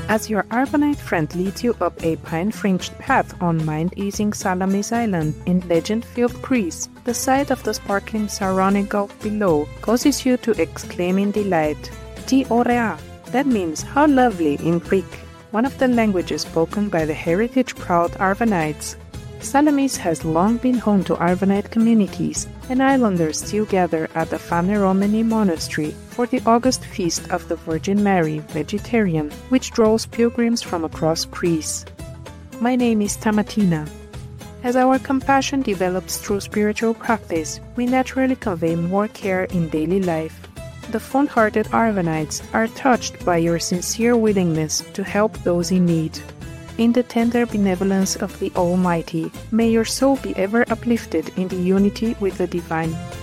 As your Arvanite friend leads you up a pine-fringed path on mind-easing Salamis Island in legend-filled Greece, the sight of the sparkling Saronic Gulf below causes you to exclaim in delight, "Τι ωραία!" That means "how lovely" in Greek, one of the languages spoken by the heritage-proud Arvanites. Salamis has long been home to Arvanite communities, and islanders still gather at the Phaneromene Monastery for the August Feast of the Virgin Mary, vegetarian, which draws pilgrims from across Greece. My name is Tamatina. As our compassion develops through spiritual practice, we naturally convey more care in daily life. The fond-hearted Arvanites are touched by your sincere willingness to help those in need. In the tender benevolence of the Almighty, may your soul be ever uplifted in the unity with the Divine.